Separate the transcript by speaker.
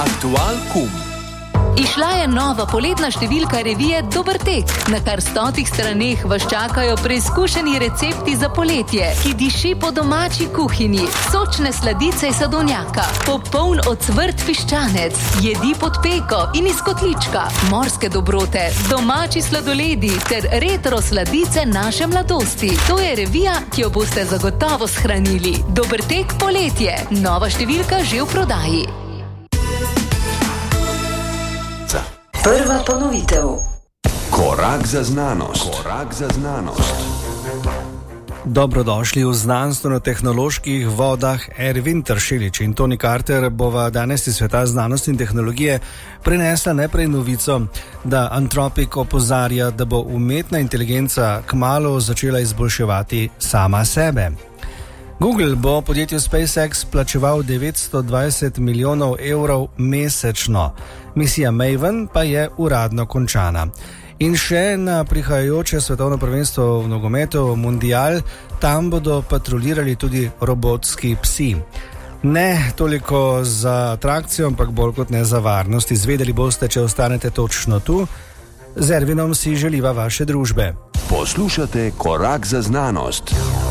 Speaker 1: Aktualkum. Izšla je nova poletna številka revije Dober tek. Na kar 100 straneh vas čakajo preizkušeni recepti za poletje, ki diši po domači kuhinji, sočne sladice iz sadovnjaka, popoln ocvrt piščanec, jedi pod peko in iz kotlička, morske dobrote, domači sladoledi ter retro sladice naše mladosti. To je revija, ki jo boste zagotovo shranili. Dober tek poletje. Nova številka že v prodaji.
Speaker 2: Prva ponovitev.
Speaker 3: Korak za znanost. Korak za znanost.
Speaker 4: Dobrodošli v znanstveno-tehnoloških vodah. Ervin Tršilič in Toni Carter bova danes iz sveta znanosti in tehnologije prinesla najprej novico, da Anthropic opozarja, da bo umetna inteligenca kmalu začela izboljševati sama sebe. Google bo podjetju SpaceX plačeval 920 milijonov evrov mesečno. Misija Maven pa je uradno končana. In še na prihajajoče svetovno prvenstvo v nogometu Mundial, tam bodo patrolirali tudi robotski psi. Ne toliko za atrakcijo, ampak bolj kot ne za varnost. Izvedeli boste, če ostanete točno tu. Z Ervinom si želiva vaše družbe.
Speaker 3: Poslušate Korak za znanost.